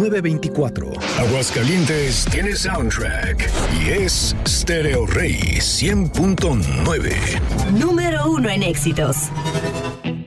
924. Aguascalientes tiene soundtrack y es Stereo Rey 100.9. Número 1 en éxitos.